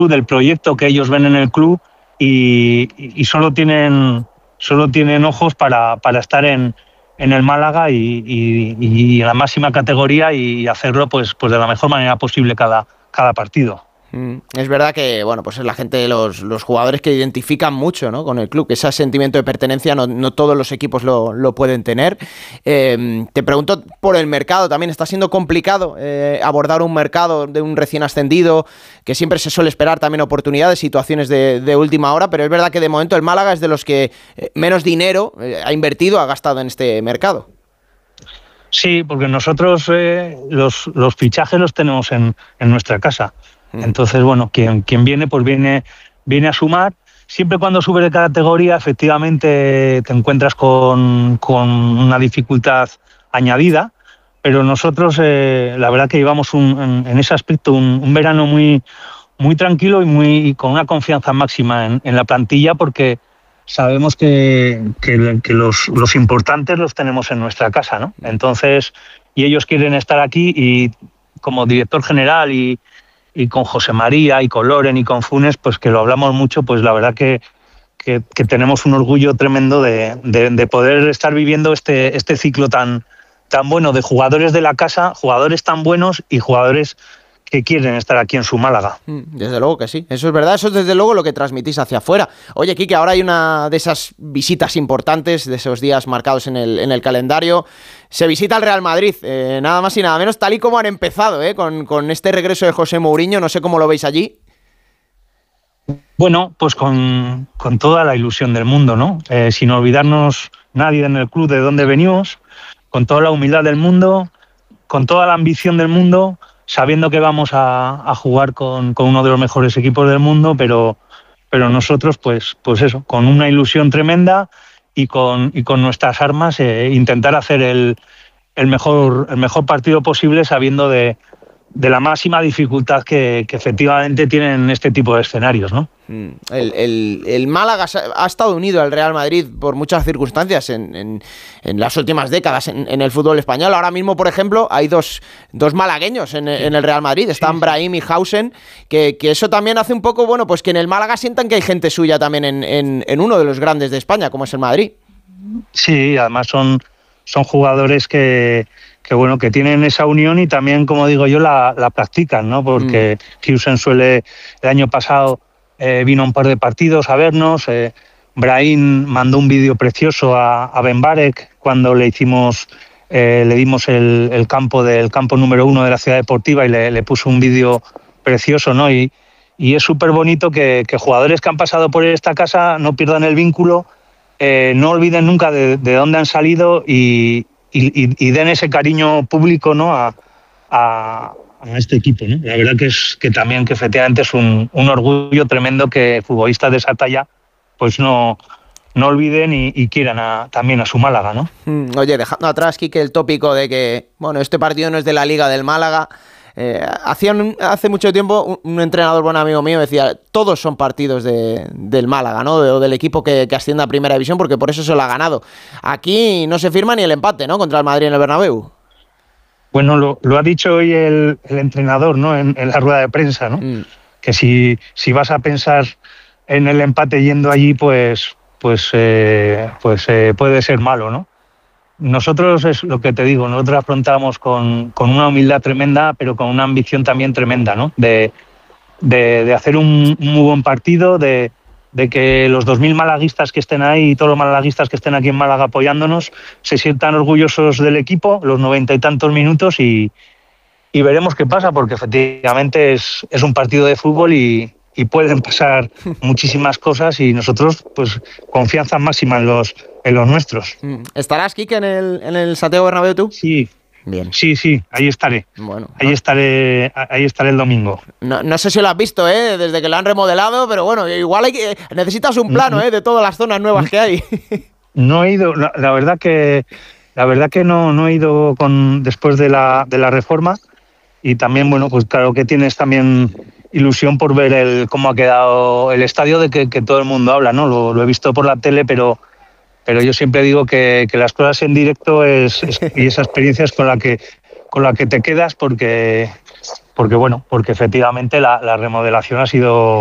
del proyecto que ellos ven en el club y solo tienen ojos para estar en el Málaga y en la máxima categoría y hacerlo pues de la mejor manera posible cada partido. Es verdad que, bueno, pues es la gente, los jugadores que identifican mucho, ¿no?, con el club, que ese sentimiento de pertenencia no todos los equipos lo pueden tener. Te pregunto por el mercado, también está siendo complicado abordar un mercado de un recién ascendido, que siempre se suele esperar también oportunidades, situaciones de última hora, pero es verdad que de momento el Málaga es de los que menos dinero ha invertido, ha gastado en este mercado. Sí, porque nosotros los fichajes los tenemos en nuestra casa. Entonces, bueno, quien viene, pues viene a sumar. Siempre cuando subes de categoría, efectivamente te encuentras con una dificultad añadida, pero nosotros, la verdad que llevamos en ese aspecto un verano muy, muy tranquilo y con una confianza máxima en la plantilla, porque sabemos que los importantes los tenemos en nuestra casa, ¿no? Entonces, y ellos quieren estar aquí, y como director general y con José María y con Loren y con Funes, pues que lo hablamos mucho, pues la verdad que tenemos un orgullo tremendo de poder estar viviendo este ciclo tan bueno de jugadores de la casa, jugadores tan buenos y jugadores que quieren estar aquí en su Málaga. Desde luego que sí, eso es verdad, eso es desde luego lo que transmitís hacia afuera. Oye, Quique, ahora hay una de esas visitas importantes, de esos días marcados en el calendario. Se visita al Real Madrid, nada más y nada menos, tal y como han empezado, con este regreso de José Mourinho, no sé cómo lo veis allí. Bueno, pues con toda la ilusión del mundo, ¿no? Sin olvidarnos nadie en el club de dónde venimos, con toda la humildad del mundo, con toda la ambición del mundo, sabiendo que vamos a jugar con uno de los mejores equipos del mundo, pero nosotros, pues eso, con una ilusión tremenda y con nuestras armas, intentar hacer el mejor partido posible, sabiendo de la máxima dificultad que efectivamente tienen este tipo de escenarios, ¿no? El Málaga ha estado unido al Real Madrid por muchas circunstancias en las últimas décadas en el fútbol español. Ahora mismo, por ejemplo, hay dos malagueños en el Real Madrid. Están Brahim y Hausen, que eso también hace un poco, bueno, pues que en el Málaga sientan que hay gente suya también en uno de los grandes de España, como es el Madrid. Sí, además son jugadores que tienen esa unión y también, como digo yo, la practican, ¿no? Porque Hausen el año pasado vino a un par de partidos a vernos. Brahim mandó un vídeo precioso a Benbarek cuando le dimos el campo número 1 de la ciudad deportiva, y le puso un vídeo precioso, ¿no? Y es súper bonito que jugadores que han pasado por esta casa no pierdan el vínculo, no olviden nunca de dónde han salido y den ese cariño público, ¿no?, a este equipo, ¿no? La verdad que también que efectivamente es un orgullo tremendo que futbolistas de esa talla pues no olviden y quieran también a su Málaga, ¿no? Oye, dejando atrás, Quique, el tópico de que, bueno, este partido no es de la Liga del Málaga. Hace mucho tiempo un entrenador, buen amigo mío, decía: todos son partidos del Málaga, ¿no? O del equipo que asciende a Primera División, porque por eso se lo ha ganado. Aquí no se firma ni el empate, ¿no?, contra el Madrid en el Bernabéu. Bueno, lo ha dicho hoy el entrenador, ¿no?, en la rueda de prensa, ¿no? Que si vas a pensar en el empate yendo allí, pues puede ser malo, ¿no? Nosotros, es lo que te digo, nosotros afrontamos con una humildad tremenda, pero con una ambición también tremenda, ¿no? De hacer un muy buen partido, de que los 2.000 malaguistas que estén ahí y todos los malaguistas que estén aquí en Málaga apoyándonos se sientan orgullosos del equipo los 90 y tantos minutos, y veremos qué pasa, porque efectivamente es un partido de fútbol y pueden pasar muchísimas cosas, y nosotros, pues, confianza máxima en los nuestros. ¿Estarás, Quique, en el Santiago Bernabéu tú? Sí. Bien. Sí, ahí estaré. Bueno, ahí estaré el domingo. No sé si lo has visto, desde que lo han remodelado, pero bueno, igual necesitas un plano, de todas las zonas nuevas que hay. No he ido, la verdad que no he ido después de la reforma, y también, bueno, pues claro que tienes también ilusión por ver cómo ha quedado el estadio, de que todo el mundo habla, ¿no? Lo he visto por la tele, pero yo siempre digo que las cosas en directo y esa experiencia es con la que te quedas, porque porque efectivamente la remodelación ha sido